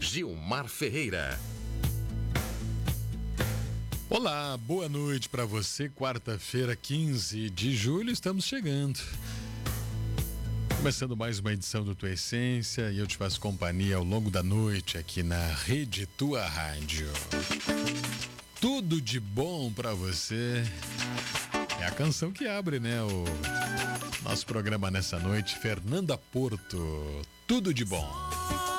Gilmar Ferreira. Olá, boa noite para você. Quarta-feira, 15 de julho, estamos chegando. Começando mais uma edição do Tua Essência e eu te faço companhia ao longo da noite aqui na Rede Tua Rádio. Tudo de bom para você. É a canção que abre, né, o nosso programa nessa noite. Fernanda Porto, tudo de bom.